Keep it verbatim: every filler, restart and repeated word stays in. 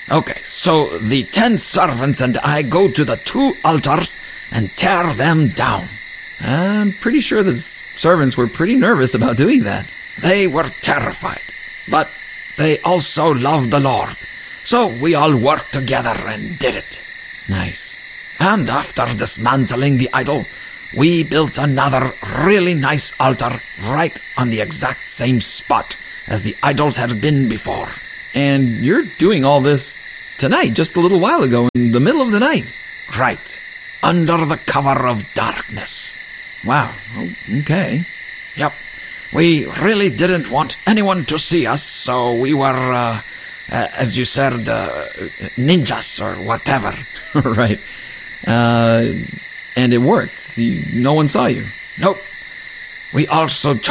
Okay, so the ten servants and I go to the two altars and tear them down. I'm pretty sure the servants were pretty nervous about doing that. They were terrified, but they also loved the Lord. So we all worked together and did it. Nice. And after dismantling the idol, we built another really nice altar right on the exact same spot as the idols had been before. And you're doing all this tonight, just a little while ago, in the middle of the night. Right. Under the cover of darkness. Wow. Okay. Yep. We really didn't want anyone to see us, so we were, uh, uh, as you said, uh, ninjas or whatever. Right. Uh, and it worked. You, no one saw you. Nope. We also